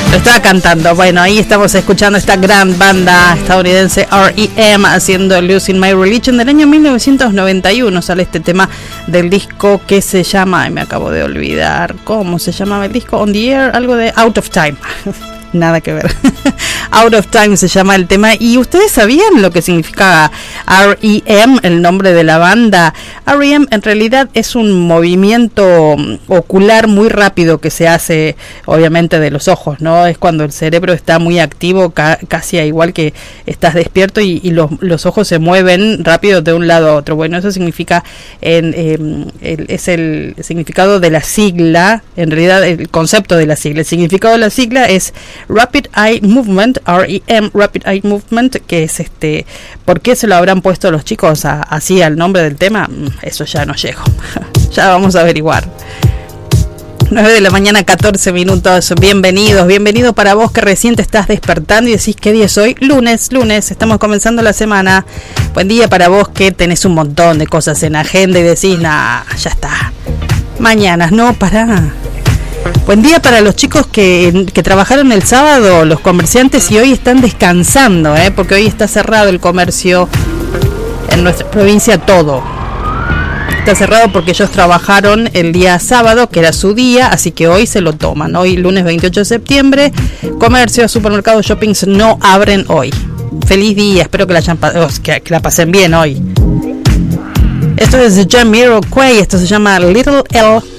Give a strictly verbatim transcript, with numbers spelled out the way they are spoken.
Lo estaba cantando. Bueno, ahí estamos escuchando esta gran banda estadounidense R E M haciendo Losing My Religion del año mil novecientos noventa y uno. Sale este tema del disco que se llama, ay, me acabo de olvidar cómo se llamaba el disco, On the Air, algo de Out of Time. Nada que ver. Out of Time se llama el tema. ¿Y ustedes sabían lo que significa R E M, el nombre de la banda? R E M en realidad es un movimiento ocular muy rápido que se hace, obviamente, de los ojos, ¿no? Es cuando el cerebro está muy activo, ca- casi igual que estás despierto y, y los, los ojos se mueven rápido de un lado a otro. Bueno, eso significa, en, eh, el, es el significado de la sigla, en realidad el concepto de la sigla. El significado de la sigla es Rapid Eye Movement, R E M, Rapid Eye Movement, que es este, ¿por qué se lo habrán puesto los chicos a, así al nombre del tema? Eso ya no llego, ya vamos a averiguar. nueve de la mañana, catorce minutos, bienvenidos, bienvenido para vos que recién te estás despertando y decís, ¿qué día es hoy? Lunes, lunes, estamos comenzando la semana. Buen día para vos que tenés un montón de cosas en agenda y decís, nah, ya está, mañana, no, pará. Buen día para los chicos que, que trabajaron el sábado, los comerciantes, y hoy están descansando, ¿eh? Porque hoy está cerrado el comercio en nuestra provincia, todo. Está cerrado porque ellos trabajaron el día sábado, que era su día, así que hoy se lo toman. Hoy, lunes veintiocho de septiembre, comercios, supermercados, shoppings no abren hoy. Feliz día, espero que la, hayan, que, que la pasen bien hoy. Esto es Jamiroquai, esto se llama Little L.